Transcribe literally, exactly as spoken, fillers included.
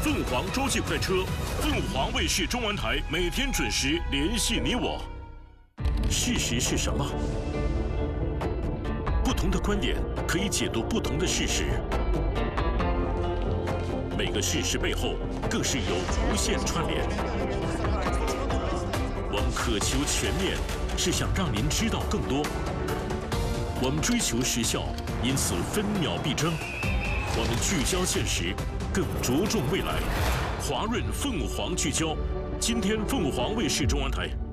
凤凰洲际快车，凤凰卫视中文台每天准时联系你我。事实是什么？不同的观点可以解读不同的事实，每个事实背后更是有无限串联。我们渴求全面，是想让您知道更多。我们追求时效，因此分秒必争。我们聚焦现实，更着重未来。华润凤凰聚焦，今天凤凰卫视中文台。